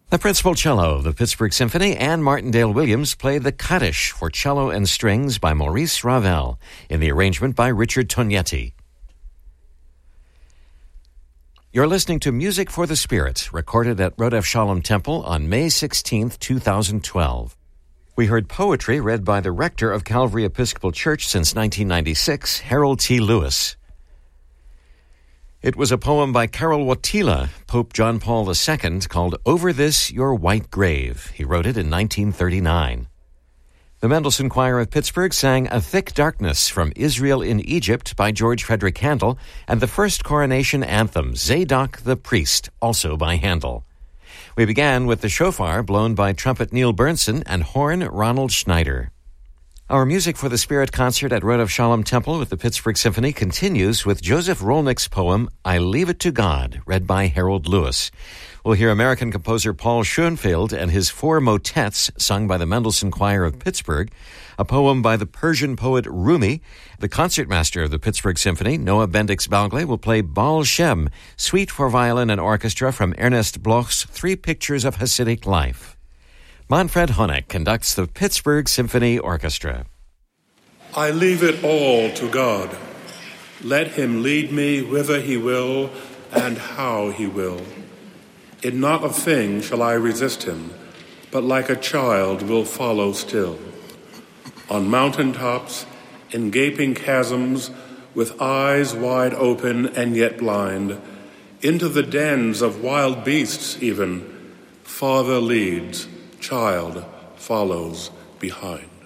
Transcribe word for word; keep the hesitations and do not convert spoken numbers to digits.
The principal cello of the Pittsburgh Symphony, Anne Martindale Williams, played the Kaddish for cello and strings by Maurice Ravel in the arrangement by Richard Tognetti. You're listening to Music for the Spirit, recorded at Rodef Shalom Temple on May sixteenth, twenty twelve. We heard poetry read by the rector of Calvary Episcopal Church since nineteen ninety-six, Harold T. Lewis. It was a poem by Karol Wojtyla, Pope John Paul the Second, called Over This Your White Grave. He wrote it in nineteen thirty-nine. The Mendelssohn Choir of Pittsburgh sang A Thick Darkness from Israel in Egypt by George Frederick Handel, and the first coronation anthem, Zadok the Priest, also by Handel. We began with the shofar blown by trumpet Neil Bernson and horn Ronald Schneider. Our Music for the Spirit concert at Rodef Shalom Temple with the Pittsburgh Symphony continues with Joseph Rolnick's poem, I Leave It to God, read by Harold Lewis. We'll hear American composer Paul Schoenfeld and his four motets sung by the Mendelssohn Choir of Pittsburgh, a poem by the Persian poet Rumi. The concertmaster of the Pittsburgh Symphony, Noah Bendix-Balgle, will play Baal Shem, Suite for Violin and Orchestra from Ernest Bloch's Three Pictures of Hasidic Life. Manfred Honeck conducts the Pittsburgh Symphony Orchestra. I leave it all to God. Let him lead me whither he will and how he will. In not a thing shall I resist him, but like a child will follow still. On mountain tops, in gaping chasms, with eyes wide open and yet blind, into the dens of wild beasts even, Father leads, child follows behind.